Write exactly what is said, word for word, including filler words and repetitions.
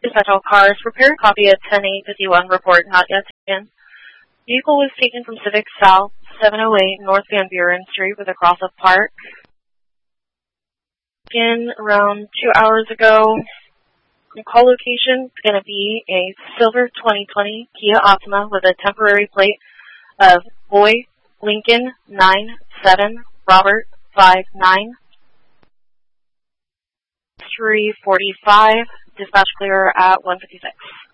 Dispatch all cars. Prepare a copy of ten eight fifty-one report not yet taken. Vehicle was taken from Civic South, seven oh eight North Van Buren Street with a cross-up park. Again, around two hours ago. The call location is going to be a silver twenty twenty Kia Optima with a temporary plate of Boy Lincoln nine seven Robert five nine. three forty-five. Dispatch clear at one fifty-six.